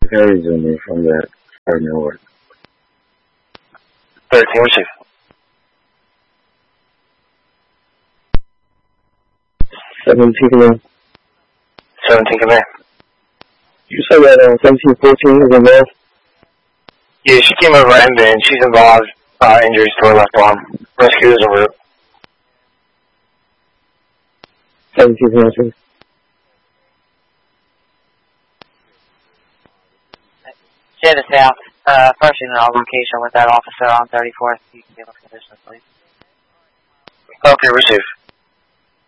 Arizona from the Star Network. 13, receive. 17 command. 17, command. You said that 1714 is involved? Yeah, she came over and then she's involved, injuries to her left arm. Rescue is en route. 17 command. Stay to south, approaching the location with that officer on 34th. You can give us conditions, please. Okay, receive.